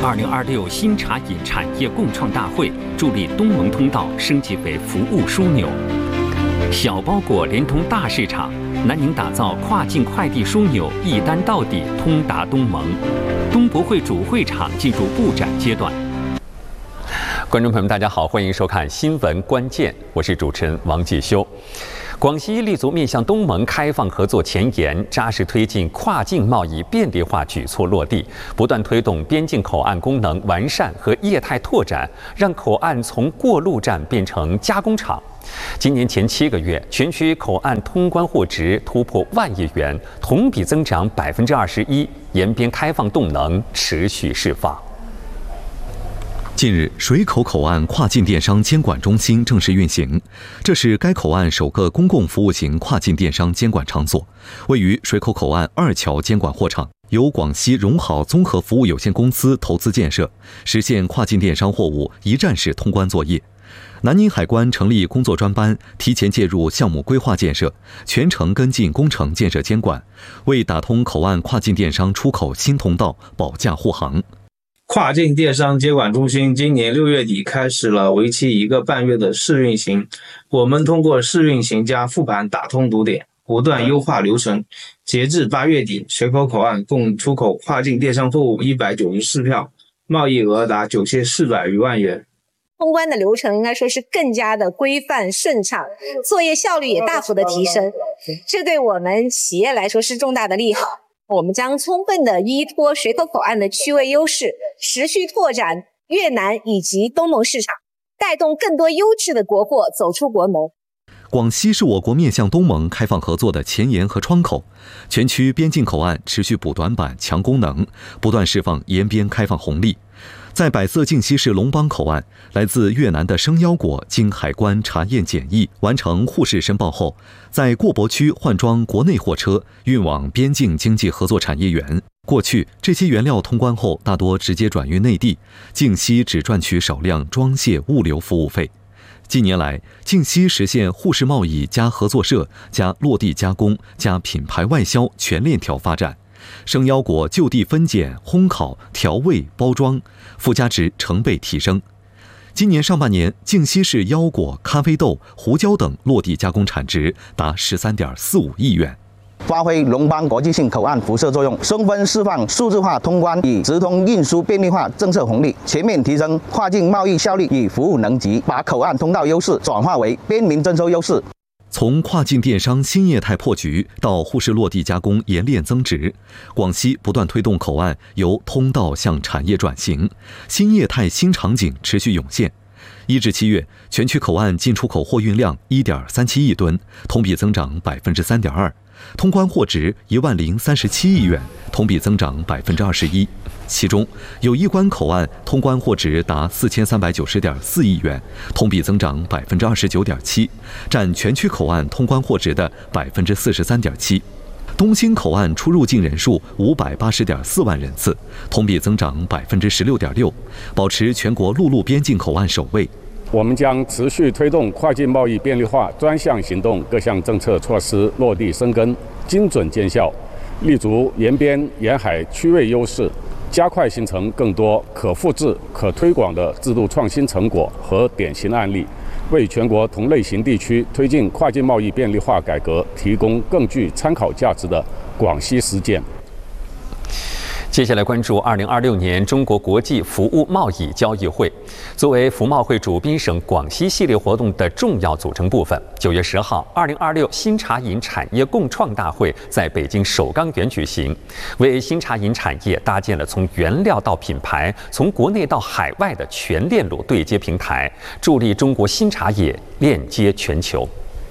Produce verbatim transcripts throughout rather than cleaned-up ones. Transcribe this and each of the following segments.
二零二六新茶饮产业共创大会助力东盟通道升级为服务枢纽。小包裹连通大市场，南宁打造跨境快递枢纽，一单到底，通达东盟。东博会主会场进入布展阶段。观众朋友们，大家好，欢迎收看《新闻关键》，我是主持人王继修。广西立足面向东盟开放合作前沿，扎实推进跨境贸易便利化举措落地，不断推动边境口岸功能完善和业态拓展，让口岸从过路站变成加工厂。今年前七个月，全区口岸通关货值突破万亿元，同比增长百分之二十一，沿边开放动能持续释放。 近日，水口口岸跨境电商监管中心正式运行，这是该口岸首个公共服务型跨境电商监管场所，位于水口口岸二桥监管货场，由广西荣好综合服务有限公司投资建设，实现跨境电商货物一站式通关作业。南宁海关成立工作专班，提前介入项目规划建设，全程跟进工程建设监管，为打通口岸跨境电商出口新通道保驾护航。 跨境电商监管中心今年六月底开始了为期一个半月的试运行，我们通过试运行加复盘打通堵点，不断优化流程。截至八月底，水口口岸共出口跨境电商货物一百九十四票，贸易额达九千四百余万元。 通关的流程应该说是更加的规范顺畅，作业效率也大幅的提升，这对我们企业来说是重大的利好。我们将充分的依托水口口岸的区位优势，持续拓展越南以及东盟市场，带动更多优质的国货走出国门。 广西是我国面向东盟开放合作的前沿和窗口，全区边境口岸持续补短板、强功能，不断释放沿边开放红利。在百色晋西市龙邦口岸，来自越南的生腰果经海关查验检疫，完成沪市申报后，在过博区换装国内货车，运往边境经济合作产业园。过去，这些原料通关后大多直接转运内地，晋西只赚取少量装卸物流服务费。近年来，晋西实现沪市贸易加合作社加落地加工加品牌外销全链条发展。生腰果就地分拣、烘烤、调味、包装，附加值成倍提升。今年上半年，晋西市腰果、咖啡豆、胡椒等落地加工产值达十三点四五亿元。 发挥龙邦国际性口岸辐射作用，充分释放数字化通关与直通运输便利化政策红利，全面提升跨境贸易效率与服务能级，把口岸通道优势转化为边民征收优势。 从跨境电商新业态破局到沪市落地加工沿链增值，广西不断推动口岸由通道向产业转型，新业态新场景持续涌现。一至七月，全区口岸进出口货运量 一点三七亿吨，同比增长 百分之三点二， 通关货值一万零三十七亿元，同比增长 百分之二十一。其中，有一关口岸通关货值达四千三百九十点四亿元，同比增长 百分之二十九点七， 占全区口岸通关货值的 百分之四十三点七。东兴口岸出入境人数五百八十点四万人次，同比增长 百分之十六点六， 保持全国陆路边境口岸首位。 我们将持续推动跨境贸易便利化专项行动各项政策措施落地生根，精准见效，立足沿边沿海区位优势，加快形成更多可复制、可推广的制度创新成果和典型案例，为全国同类型地区推进跨境贸易便利化改革提供更具参考价值的广西实践。 接下来关注二零二六年中国国际服务贸易交易会。作为服贸会主宾省广西系列活动的重要组成部分，九月十号，二零二六新茶饮产业共创大会在北京首钢园举行，为新茶饮产业搭建了从原料到品牌、从国内到海外的全链路对接平台，助力中国新茶业链接全球。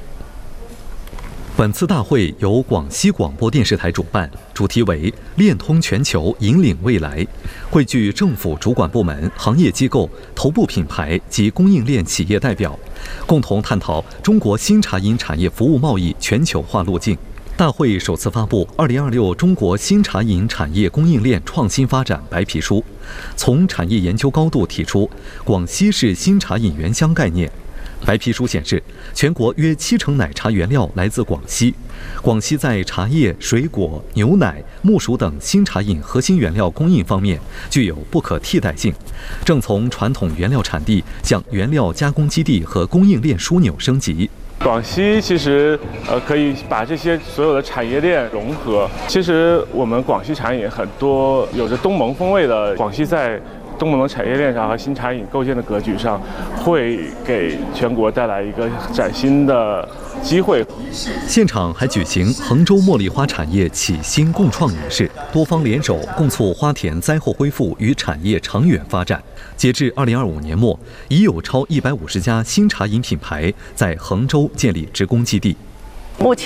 本次大会由广西广播电视台主办，主题为“链通全球，引领未来”，汇聚政府主管部门、行业机构、头部品牌及供应链企业代表，共同探讨中国新茶饮产业服务贸易全球化路径。大会首次发布《二零二六中国新茶饮产业供应链创新发展白皮书》，从产业研究高度提出广西式新茶饮原乡概念。 白皮书显示，全国约七成奶茶原料来自广西。广西在茶叶、水果、牛奶、木薯等新茶饮核心原料供应方面具有不可替代性，正从传统原料产地向原料加工基地和供应链枢纽升级。 广西其实呃可以把这些所有的产业链融合。其实我们广西茶饮很多有着东盟风味的，广西在东盟的产业链上和新茶饮构建的格局上，会给全国带来一个崭新的机会。 现场还举行衡州茉莉花产业启新共创仪式，多方联手共促花田灾后恢复与产业长远发展。截至二零二五年末，已有超一百五十家新茶饮品牌在衡州建立职工基地。 目前